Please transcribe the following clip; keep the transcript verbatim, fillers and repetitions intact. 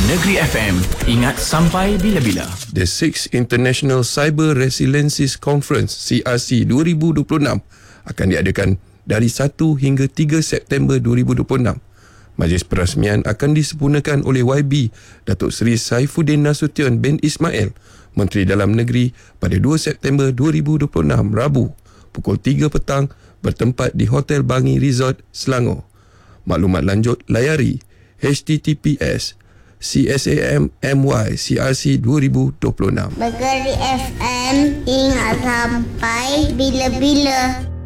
Negeri F M, ingat sampai bila-bila. The sixth International Cyber Resiliencies Conference C R C dua ribu dua puluh enam akan diadakan dari satu hingga tiga September dua ribu dua puluh enam. Majlis perasmian akan disempurnakan oleh Y B Datuk Seri Saifuddin Nasution bin Ismail, Menteri Dalam Negeri, pada dua September dua ribu dua puluh enam, Rabu, pukul tiga petang, bertempat di Hotel Bangi Resort, Selangor. Maklumat lanjut layari H T T P S C S A M M Y C R C dua ribu dua puluh enam. Negeri F M, ingat sampai bila-bila.